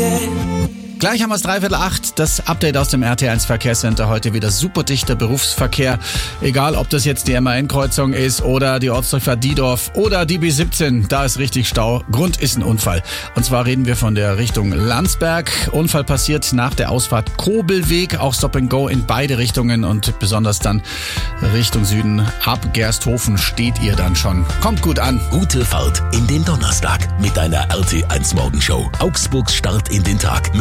Gleich haben wir es 7:45, das Update aus dem RT1 Verkehrscenter. Heute wieder super dichter Berufsverkehr. Egal, ob das jetzt die MAN-Kreuzung ist oder die Ortsdurchfahrt Diedorf oder die B17, da ist richtig Stau. Grund ist ein Unfall. Und zwar reden wir von der Richtung Landsberg. Unfall passiert nach der Ausfahrt Kobelweg, auch Stop and Go in beide Richtungen und besonders dann Richtung Süden. Ab Gersthofen steht ihr dann schon. Kommt gut an. Gute Fahrt in den Donnerstag mit deiner RT1 Morgenshow. Augsburgs Start in den Tag mit